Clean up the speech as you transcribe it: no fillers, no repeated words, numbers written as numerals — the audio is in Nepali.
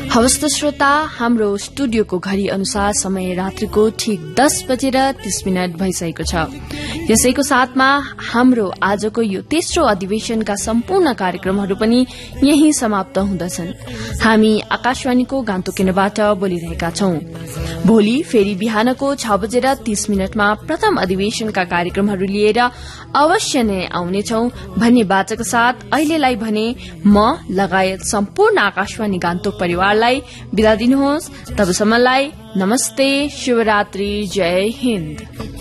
हवस् त श्रोता, हाम्रो स्टुडियोको घड़ी अनुसार समय रात्रिको ठीक 10:30 भइसकेको छ। यसैको साथमा हाम्रो आजको यो तेस्रो अधिवेशनका सम्पूर्ण कार्यक्रमहरू पनि यही समाप्त हुँदछन्। हामी आकाशवाणीको गान्तोक केन्द्रबाट बोलिरहेका छौं। भोलि फेरि बिहानको 6:30 प्रथम अधिवेशनका कार्यक्रमहरू लिएर अवश्य नै आउनेछौ भन्ने बाचाका साथ अहिलेलाई भने म लगायत सम्पूर्ण आकाशवाणी गान्तोक परिवारलाई बिदा दिनुहोस्। तबसम्मलाई नमस्ते, शुभरात्रि, जय हिन्द।